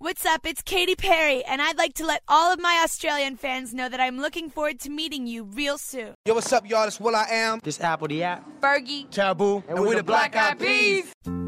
What's up? It's Katy Perry, and I'd like to let all of my Australian fans know that I'm looking forward to meeting you real soon. Yo, what's up, y'all? It's Will I Am. This Apple the App. Fergie. Taboo. And we're the Black Eyed Peas.